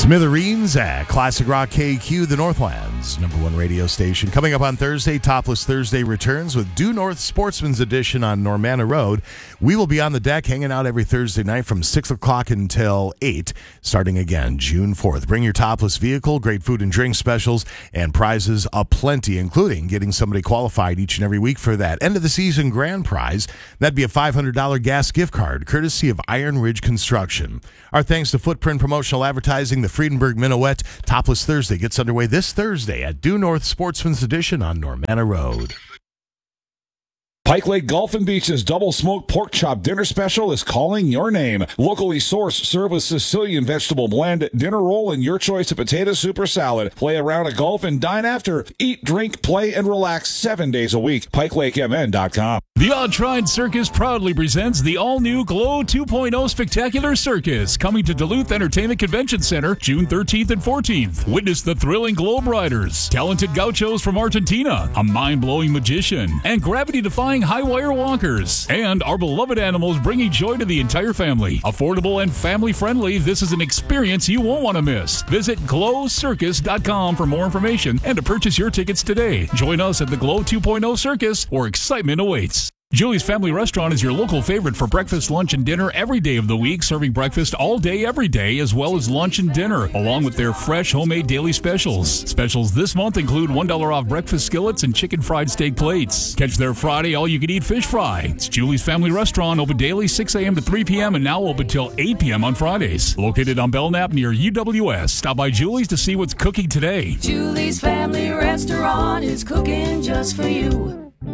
Smithereens at Classic Rock KQ, the Northland's #1 radio station. Coming up on Thursday, Topless Thursday returns with Due North Sportsman's Edition on Normanna Road. We will be on the deck hanging out every Thursday night from 6 o'clock until 8, starting again June 4th. Bring your topless vehicle, great food and drink specials, and prizes aplenty, including getting somebody qualified each and every week for that end-of-the-season grand prize. That'd be a $500 gas gift card, courtesy of Iron Ridge Construction. Our thanks to Footprint Promotional Advertising. The Friedenberg Minuet Topless Thursday gets underway this Thursday at Due North Sportsman's Edition on Normanna Road. Pike Lake Golf and Beach's double smoked pork chop dinner special is calling your name. Locally sourced, serve with Sicilian vegetable blend, dinner roll, and your choice of potato soup or salad. Play a round of golf and dine after. Eat, drink, play, and relax 7 days a week. PikeLakeMN.com. The Odd-Tried Circus proudly presents the all-new Glow 2.0 Spectacular Circus, coming to Duluth Entertainment Convention Center June 13th and 14th. Witness the thrilling Globe Riders, talented gauchos from Argentina, a mind-blowing magician, and gravity-defying high-wire walkers. And our beloved animals bringing joy to the entire family. Affordable and family-friendly, this is an experience you won't want to miss. Visit glowcircus.com for more information and to purchase your tickets today. Join us at the Glow 2.0 Circus, where excitement awaits. Julie's Family Restaurant is your local favorite for breakfast, lunch, and dinner every day of the week, serving breakfast all day, every day, as well as lunch and dinner, along with their fresh homemade daily specials. Specials this month include $1 off breakfast skillets and chicken fried steak plates. Catch their Friday all-you-can-eat fish fry. It's Julie's Family Restaurant, open daily 6 a.m. to 3 p.m. and now open till 8 p.m. on Fridays. Located on Belknap near UWS. Stop by Julie's to see what's cooking today. Julie's Family Restaurant is cooking just for you.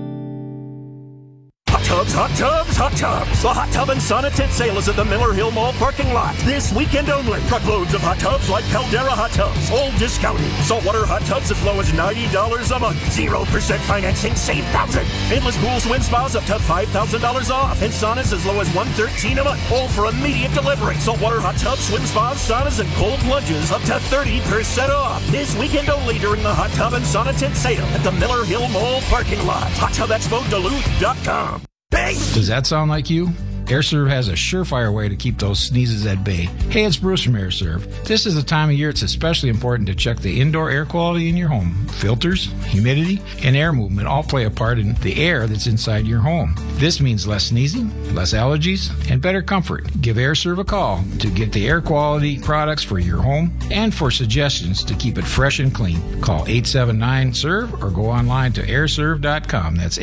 Hot tubs. The Hot Tub and Sauna Tent sale is at the Miller Hill Mall parking lot this weekend only. Truckloads of hot tubs like Caldera hot tubs, all discounted. Saltwater hot tubs as low as $90 a month. 0% financing, save thousands. Endless pool swim spas up to $5,000 off. And saunas as low as $113 a month, all for immediate delivery. Saltwater hot tubs, swim spas, saunas, and cold plunges up to 30% off. This weekend only during the Hot Tub and Sauna Tent sale at the Miller Hill Mall parking lot. HotTubExpoDuluth.com. Hey! Does that sound like you? AirServe has a surefire way to keep those sneezes at bay. Hey, it's Bruce from AirServe. This is the time of year it's especially important to check the indoor air quality in your home. Filters, humidity, and air movement all play a part in the air that's inside your home. This means less sneezing, less allergies, and better comfort. Give AirServe a call to get the air quality products for your home and for suggestions to keep it fresh and clean. Call 879-SERVE or go online to airserve.com. That's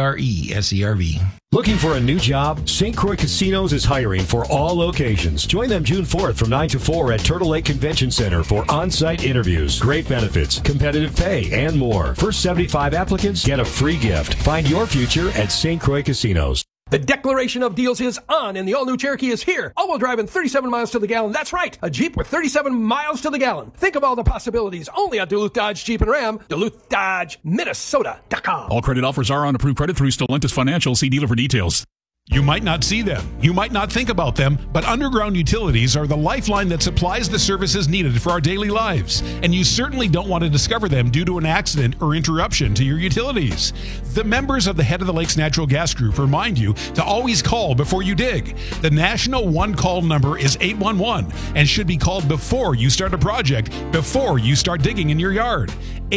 AIRESERV. Looking for a new job? St. Croix Casinos is hiring for all locations. Join them June 4th from 9 to 4 at Turtle Lake Convention Center for on-site interviews, great benefits, competitive pay, and more. First 75 applicants get a free gift. Find your future at St. Croix Casinos. The declaration of deals is on, and the all-new Cherokee is here. All-wheel drive and 37 miles to the gallon. That's right, a Jeep with 37 miles to the gallon. Think of all the possibilities. Only at Duluth Dodge Jeep and Ram. Duluth Dodge, Minnesota.com. All credit offers are on approved credit through Stellantis Financial. See dealer for details. You might not see them, you might not think about them, but underground utilities are the lifeline that supplies the services needed for our daily lives. And you certainly don't want to discover them due to an accident or interruption to your utilities. The members of the Head of the Lakes Natural Gas Group remind you to always call before you dig. The national one-call number is 811 and should be called before you start a project, before you start digging in your yard.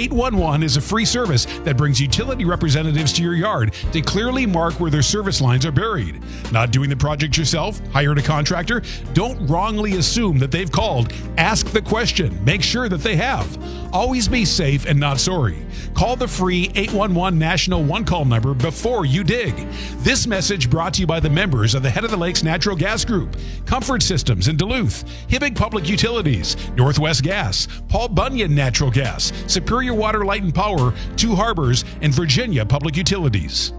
811 is a free service that brings utility representatives to your yard to clearly mark where their service lines are buried. Not doing the project yourself? Hired a contractor? Don't wrongly assume that they've called. Ask the question. Make sure that they have. Always be safe and not sorry. Call the free 811 National One Call number before you dig. This message brought to you by the members of the Head of the Lakes Natural Gas Group, Comfort Systems in Duluth, Hibbing Public Utilities, Northwest Gas, Paul Bunyan Natural Gas, Superior Water, Light and Power, Two Harbors, and Virginia Public Utilities.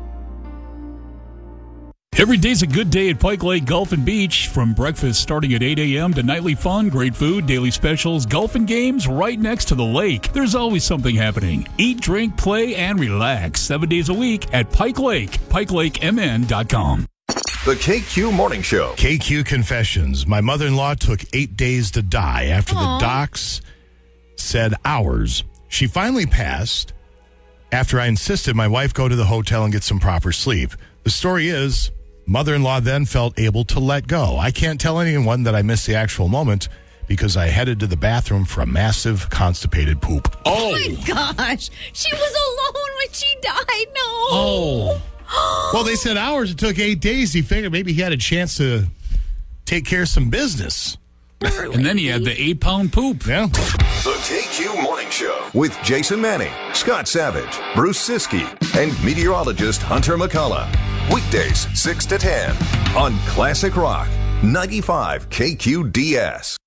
Every day's a good day at Pike Lake Golf and Beach. From breakfast starting at 8 a.m. to nightly fun, great food, daily specials, golf and games right next to the lake. There's always something happening. Eat, drink, play, and relax 7 days a week at Pike Lake, PikeLakeMN.com. The KQ Morning Show. KQ Confessions. My mother-in-law took 8 days to die after the docs said hours. She finally passed after I insisted my wife go to the hotel and get some proper sleep. The story is, mother-in-law then felt able to let go. I can't tell anyone that I missed the actual moment, because I headed to the bathroom for a massive constipated poop. Oh my gosh. She was alone when she died. No. Oh. Well, they said hours. It took 8 days. He figured maybe he had a chance to take care of some business. And then he had the 8-pound poop. Yeah. The KQ Morning Show with Jason Manning, Scott Savage, Bruce Siskey, and meteorologist Hunter McCullough. Weekdays 6 to 10 on Classic Rock 95 KQDS.